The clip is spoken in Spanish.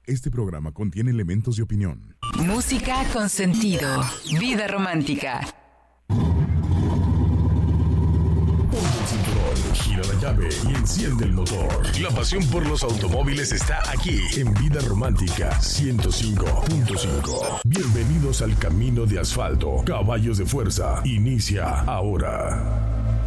Este programa contiene elementos de opinión. Música con sentido. Vida romántica. Ponte el cinturón, gira la llave y enciende el motor. La pasión por los automóviles está aquí en Vida Romántica 105.5. Bienvenidos al camino de asfalto. Caballos de fuerza. Inicia ahora.